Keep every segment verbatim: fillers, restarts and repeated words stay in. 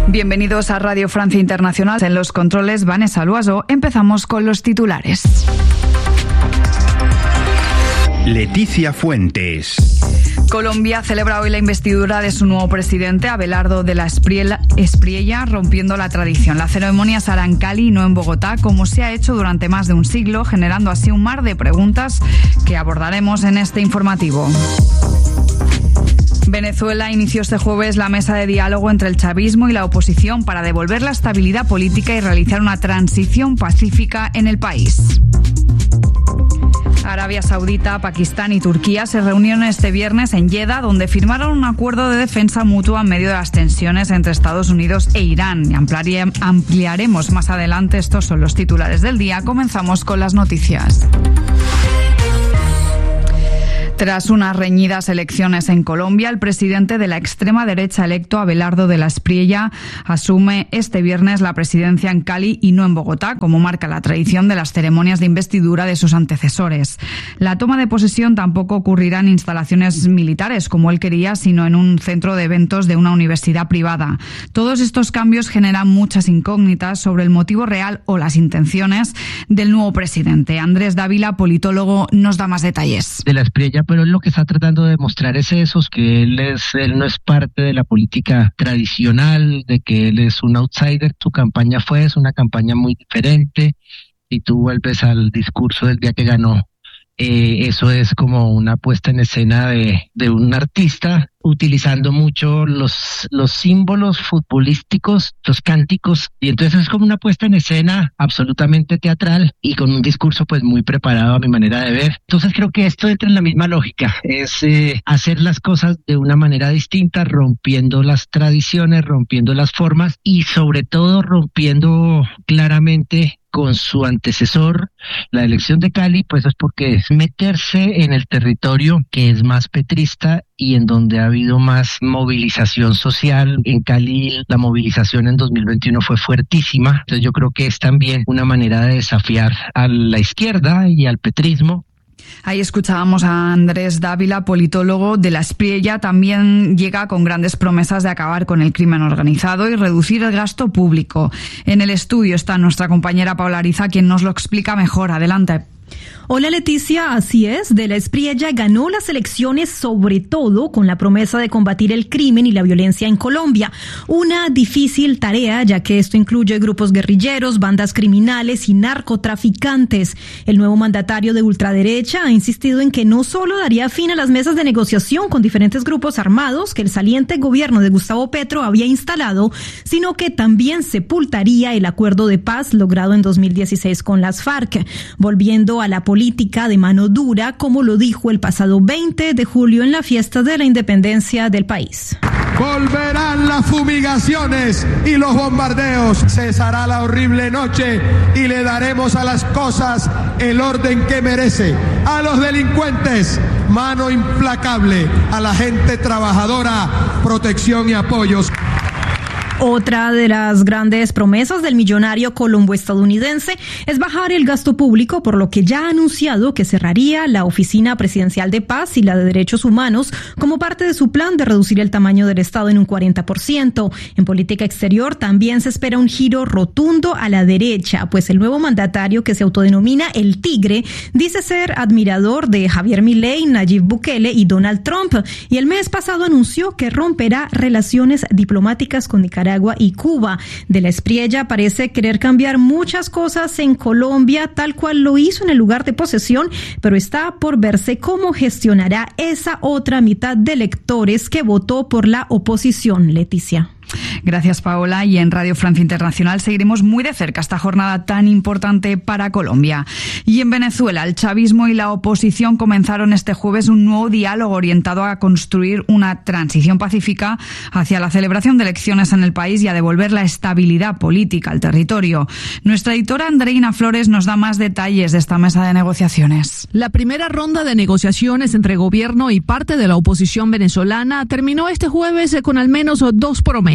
Bienvenidos a Radio Francia Internacional. En los controles, Vanessa Luaso. Empezamos con los titulares. Leticia Fuentes. Colombia celebra hoy la investidura de su nuevo presidente, Abelardo de la Espriella, rompiendo la tradición. La ceremonia será en Cali y no en Bogotá, como se ha hecho durante más de un siglo, generando así un mar de preguntas que abordaremos en este informativo. Venezuela inició este jueves la mesa de diálogo entre el chavismo y la oposición para devolver la estabilidad política y realizar una transición pacífica en el país. Arabia Saudita, Pakistán y Turquía se reunieron este viernes en Jeddah, donde firmaron un acuerdo de defensa mutua en medio de las tensiones entre Estados Unidos e Irán. Ampliaremos más adelante. Estos son los titulares del día. Comenzamos con las noticias. Tras unas reñidas elecciones en Colombia, el presidente de la extrema derecha electo, Abelardo de la Espriella, asume este viernes la presidencia en Cali y no en Bogotá, como marca la tradición de las ceremonias de investidura de sus antecesores. La toma de posesión tampoco ocurrirá en instalaciones militares, como él quería, sino en un centro de eventos de una universidad privada. Todos estos cambios generan muchas incógnitas sobre el motivo real o las intenciones del nuevo presidente. Andrés Dávila, politólogo, nos da más detalles. De la Espriella, pero él lo que está tratando de demostrar es eso, que él es él no es parte de la política tradicional, de que él es un outsider. Su campaña fue es una campaña muy diferente, y tú vuelves al discurso del día que ganó. Eh, eso es como una puesta en escena de, de un artista utilizando mucho los, los símbolos futbolísticos, los cánticos, y entonces es como una puesta en escena absolutamente teatral y con un discurso pues muy preparado a mi manera de ver. Entonces creo que esto entra en la misma lógica, es eh, hacer las cosas de una manera distinta, rompiendo las tradiciones, rompiendo las formas y sobre todo rompiendo claramente con su antecesor. La elección de Cali pues es porque es meterse en el territorio que es más petrista y en donde ha habido más movilización social. En Cali la movilización en dos mil veintiuno fue fuertísima, entonces yo creo que es también una manera de desafiar a la izquierda y al petrismo. Ahí escuchábamos a Andrés Dávila, politólogo de la Espriella. También llega con grandes promesas de acabar con el crimen organizado y reducir el gasto público. En el estudio está nuestra compañera Paula Ariza, quien nos lo explica mejor. Adelante. Hola Leticia, así es, de la Espriella ganó las elecciones sobre todo con la promesa de combatir el crimen y la violencia en Colombia. Una difícil tarea, ya que esto incluye grupos guerrilleros, bandas criminales y narcotraficantes. El nuevo mandatario de ultraderecha ha insistido en que no solo daría fin a las mesas de negociación con diferentes grupos armados que el saliente gobierno de Gustavo Petro había instalado, sino que también sepultaría el acuerdo de paz logrado en dos mil dieciséis con las FARC, volviendo a la política de mano dura, como lo dijo el pasado veinte de julio en la fiesta de la independencia del país. Volverán las fumigaciones y los bombardeos, cesará la horrible noche y le daremos a las cosas el orden que merece. A los delincuentes, mano implacable; a la gente trabajadora, protección y apoyos. Otra de las grandes promesas del millonario colombo-estadounidense es bajar el gasto público, por lo que ya ha anunciado que cerraría la Oficina Presidencial de Paz y la de Derechos Humanos como parte de su plan de reducir el tamaño del Estado en un cuarenta por ciento. En política exterior también se espera un giro rotundo a la derecha, pues el nuevo mandatario, que se autodenomina el Tigre, dice ser admirador de Javier Milei, Nayib Bukele y Donald Trump, y el mes pasado anunció que romperá relaciones diplomáticas con Nicaragua y Cuba. De la Espriella parece querer cambiar muchas cosas en Colombia, tal cual lo hizo en el lugar de posesión, pero está por verse cómo gestionará esa otra mitad de electores que votó por la oposición. Leticia. Gracias, Paola. Y en Radio Francia Internacional seguiremos muy de cerca esta jornada tan importante para Colombia. Y en Venezuela, el chavismo y la oposición comenzaron este jueves un nuevo diálogo orientado a construir una transición pacífica hacia la celebración de elecciones en el país y a devolver la estabilidad política al territorio. Nuestra editora Andreina Flores nos da más detalles de esta mesa de negociaciones. La primera ronda de negociaciones entre gobierno y parte de la oposición venezolana terminó este jueves con al menos dos promesas.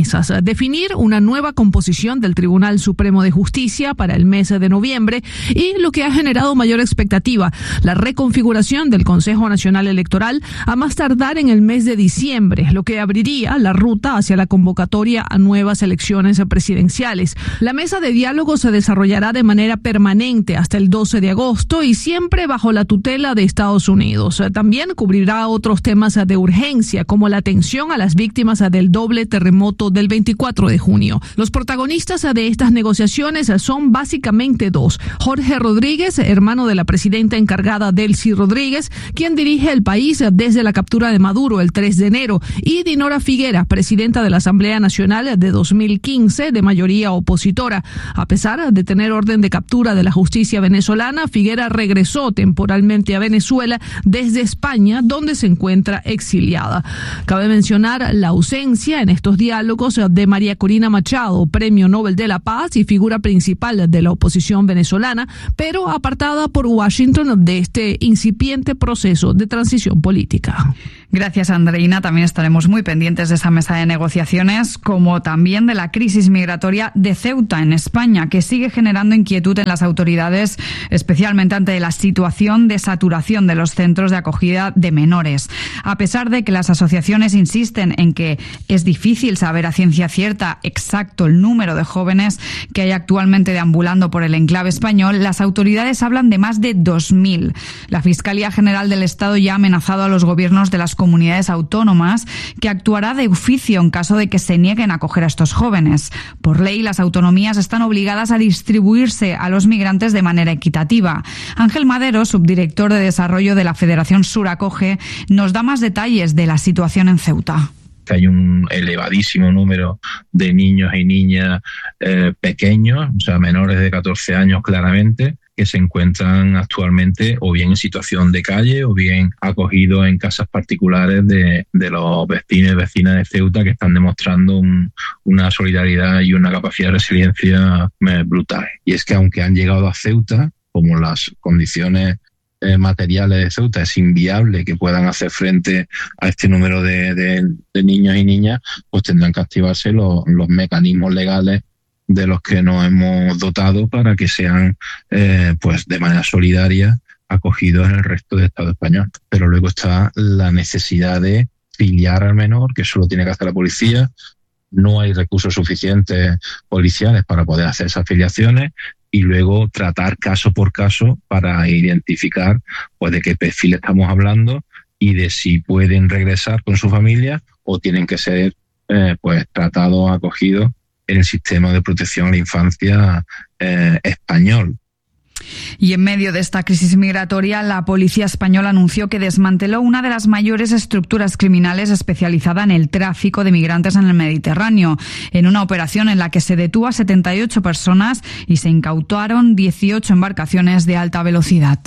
promesas: definir una nueva composición del Tribunal Supremo de Justicia para el mes de noviembre y lo que ha generado mayor expectativa, la reconfiguración del Consejo Nacional Electoral a más tardar en el mes de diciembre, lo que abriría la ruta hacia la convocatoria a nuevas elecciones presidenciales. La mesa de diálogo se desarrollará de manera permanente hasta el doce de agosto y siempre bajo la tutela de Estados Unidos. También cubrirá otros temas de urgencia, como la atención a las víctimas del doble terremoto del veinticuatro de junio. Los protagonistas de estas negociaciones son básicamente dos: Jorge Rodríguez, hermano de la presidenta encargada Delcy Rodríguez, quien dirige el país desde la captura de Maduro el tres de enero, y Dinora Figuera, presidenta de la Asamblea Nacional de dos mil quince, de mayoría opositora. A pesar de tener orden de captura de la justicia venezolana, Figuera regresó temporalmente a Venezuela desde España, donde se encuentra exiliada. Cabe mencionar la ausencia en estos diálogos de María Corina Machado, Premio Nobel de la Paz y figura principal de la oposición venezolana, pero apartada por Washington de este incipiente proceso de transición política. Gracias, Andreina. También estaremos muy pendientes de esa mesa de negociaciones, como también de la crisis migratoria de Ceuta, en España, que sigue generando inquietud en las autoridades, especialmente ante la situación de saturación de los centros de acogida de menores. A pesar de que las asociaciones insisten en que es difícil saber a ciencia cierta exacto el número de jóvenes que hay actualmente deambulando por el enclave español, las autoridades hablan de más de dos mil. La Fiscalía General del Estado ya ha amenazado a los gobiernos de las comunidades autónomas que actuará de oficio en caso de que se nieguen a acoger a estos jóvenes. Por ley, las autonomías están obligadas a distribuirse a los migrantes de manera equitativa. Ángel Madero, subdirector de Desarrollo de la Federación Sur Acoge, nos da más detalles de la situación en Ceuta. Hay un elevadísimo número de niños y niñas eh, pequeños, o sea, menores de catorce años claramente, que se encuentran actualmente o bien en situación de calle o bien acogidos en casas particulares de, de los vecinos y vecinas de Ceuta, que están demostrando un, una solidaridad y una capacidad de resiliencia brutal. Y es que aunque han llegado a Ceuta, como las condiciones eh, materiales de Ceuta es inviable que puedan hacer frente a este número de, de, de niños y niñas, pues tendrán que activarse los, los mecanismos legales de los que nos hemos dotado para que sean eh, pues de manera solidaria acogidos en el resto del Estado español. Pero luego está la necesidad de filiar al menor, que eso lo tiene que hacer la policía. No hay recursos suficientes policiales para poder hacer esas filiaciones, y luego tratar caso por caso para identificar pues de qué perfil estamos hablando y de si pueden regresar con su familia o tienen que ser eh, pues tratados, acogidos en el sistema de protección a la infancia eh, español. Y en medio de esta crisis migratoria, la policía española anunció que desmanteló una de las mayores estructuras criminales especializada en el tráfico de migrantes en el Mediterráneo, en una operación en la que se detuvo a setenta y ocho personas y se incautaron dieciocho embarcaciones de alta velocidad.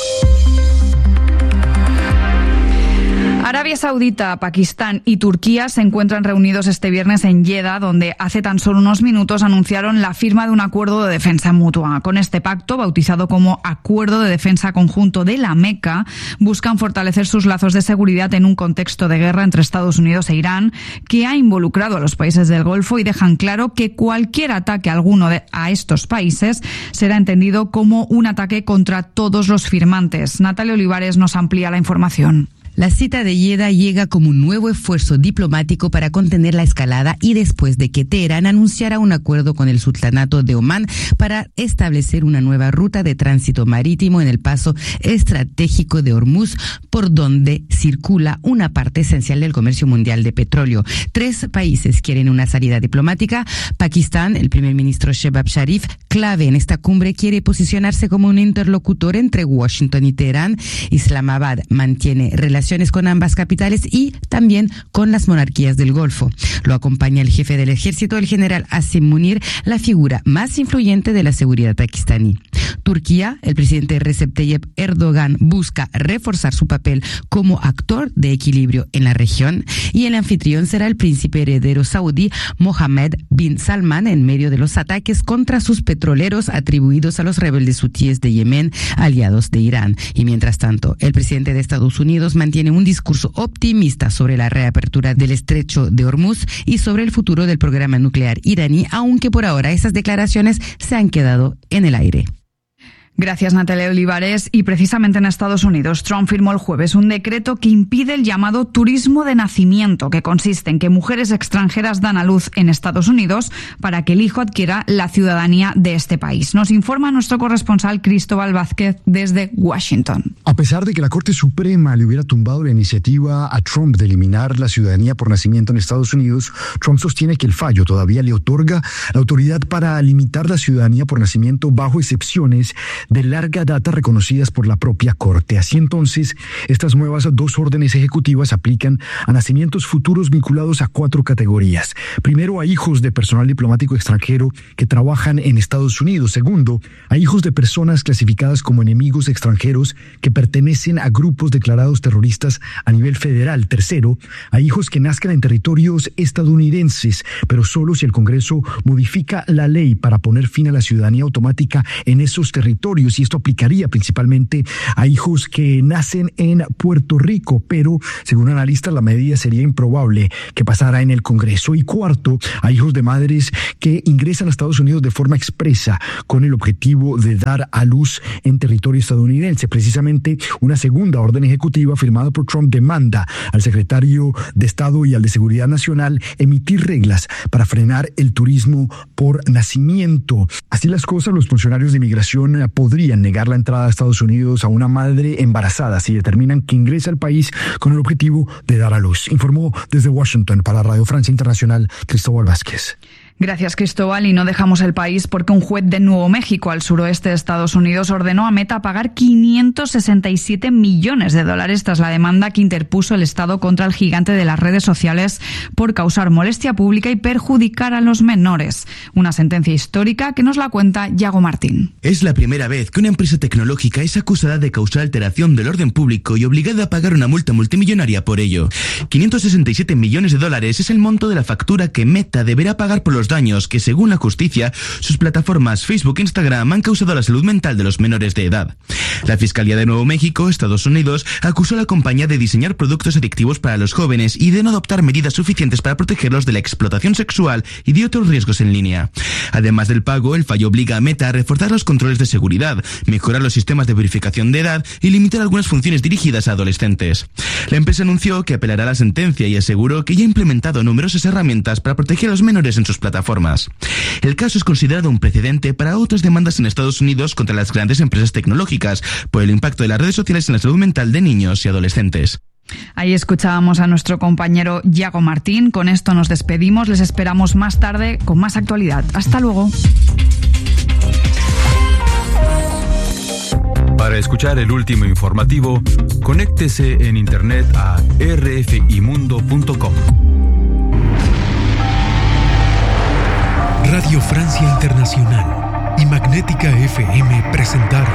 Arabia Saudita, Pakistán y Turquía se encuentran reunidos este viernes en Jeddah, donde hace tan solo unos minutos anunciaron la firma de un acuerdo de defensa mutua. Con este pacto, bautizado como Acuerdo de Defensa Conjunto de la Meca, buscan fortalecer sus lazos de seguridad en un contexto de guerra entre Estados Unidos e Irán, que ha involucrado a los países del Golfo, y dejan claro que cualquier ataque alguno de, a estos países será entendido como un ataque contra todos los firmantes. Natalia Olivares nos amplía la información. La cita de Jeddah llega como un nuevo esfuerzo diplomático para contener la escalada y después de que Teherán anunciara un acuerdo con el Sultanato de Omán para establecer una nueva ruta de tránsito marítimo en el paso estratégico de Hormuz, por donde circula una parte esencial del comercio mundial de petróleo. Tres países quieren una salida diplomática. Pakistán, el primer ministro Shehbaz Sharif, clave en esta cumbre, quiere posicionarse como un interlocutor entre Washington y Teherán. Islamabad mantiene relaciones con ambas capitales y también con las monarquías del Golfo. Lo acompaña el jefe del ejército, el general Asim Munir, la figura más influyente de la seguridad pakistaní. Turquía, el presidente Recep Tayyip Erdogan busca reforzar su papel como actor de equilibrio en la región, y el anfitrión será el príncipe heredero saudí Mohammed bin Salman en medio de los ataques contra sus petroleros atribuidos a los rebeldes hutíes de Yemen, aliados de Irán. Y mientras tanto, el presidente de Estados Unidos mantiene mantiene un discurso optimista sobre la reapertura del estrecho de Hormuz y sobre el futuro del programa nuclear iraní, aunque por ahora esas declaraciones se han quedado en el aire. Gracias, Natalia Olivares. Y precisamente en Estados Unidos, Trump firmó el jueves un decreto que impide el llamado turismo de nacimiento, que consiste en que mujeres extranjeras dan a luz en Estados Unidos para que el hijo adquiera la ciudadanía de este país. Nos informa nuestro corresponsal Cristóbal Vázquez desde Washington. A pesar de que la Corte Suprema le hubiera tumbado la iniciativa a Trump de eliminar la ciudadanía por nacimiento en Estados Unidos, Trump sostiene que el fallo todavía le otorga la autoridad para limitar la ciudadanía por nacimiento bajo excepciones de larga data reconocidas por la propia Corte. Así entonces, estas nuevas dos órdenes ejecutivas aplican a nacimientos futuros vinculados a cuatro categorías. Primero, a hijos de personal diplomático extranjero que trabajan en Estados Unidos. Segundo, a hijos de personas clasificadas como enemigos extranjeros que pertenecen a grupos declarados terroristas a nivel federal. Tercero, a hijos que nazcan en territorios estadounidenses, pero solo si el Congreso modifica la ley para poner fin a la ciudadanía automática en esos territorios. Y esto aplicaría principalmente a hijos que nacen en Puerto Rico, pero según analistas la medida sería improbable que pasara en el Congreso. Y cuarto, a hijos de madres que ingresan a Estados Unidos de forma expresa con el objetivo de dar a luz en territorio estadounidense. Precisamente una segunda orden ejecutiva firmada por Trump demanda al secretario de Estado y al de Seguridad Nacional emitir reglas para frenar el turismo por nacimiento. Así las cosas, los funcionarios de inmigración podrían negar la entrada a Estados Unidos a una madre embarazada si determinan que ingresa al país con el objetivo de dar a luz. Informó desde Washington para Radio Francia Internacional, Cristóbal Vázquez. Gracias, Cristóbal. Y no dejamos el país porque un juez de Nuevo México, al suroeste de Estados Unidos, ordenó a Meta pagar quinientos sesenta y siete millones de dólares tras la demanda que interpuso el Estado contra el gigante de las redes sociales por causar molestia pública y perjudicar a los menores. Una sentencia histórica que nos la cuenta Yago Martín. Es la primera vez que una empresa tecnológica es acusada de causar alteración del orden público y obligada a pagar una multa multimillonaria por ello. quinientos sesenta y siete millones de dólares es el monto de la factura que Meta deberá pagar por los daños que, según la justicia, sus plataformas Facebook e Instagram han causado a la salud mental de los menores de edad. La Fiscalía de Nuevo México, Estados Unidos, acusó a la compañía de diseñar productos adictivos para los jóvenes y de no adoptar medidas suficientes para protegerlos de la explotación sexual y de otros riesgos en línea. Además del pago, el fallo obliga a Meta a reforzar los controles de seguridad, mejorar los sistemas de verificación de edad y limitar algunas funciones dirigidas a adolescentes. La empresa anunció que apelará a la sentencia y aseguró que ya ha implementado numerosas herramientas para proteger a los menores en sus plataformas. El caso es considerado un precedente para otras demandas en Estados Unidos contra las grandes empresas tecnológicas por el impacto de las redes sociales en la salud mental de niños y adolescentes. Ahí escuchábamos a nuestro compañero Yago Martín. Con esto nos despedimos. Les esperamos más tarde con más actualidad. Hasta luego. Para escuchar el último informativo, conéctese en internet a r f i mundo punto com. Radio Francia Internacional y Magnética F M presentaron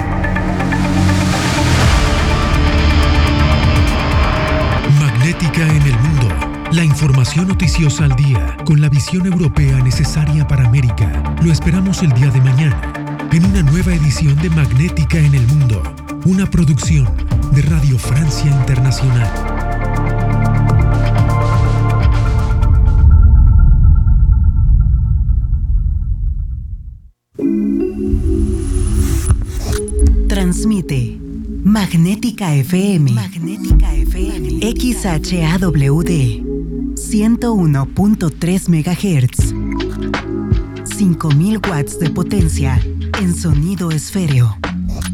Magnética en el Mundo, la información noticiosa al día con la visión europea necesaria para América. Lo esperamos el día de mañana en una nueva edición de Magnética en el Mundo, una producción de Radio Francia Internacional. Transmite Magnética F M, Magnética F M, X H A W D, ciento uno punto tres megahertz, cinco mil watts de potencia en sonido esféreo.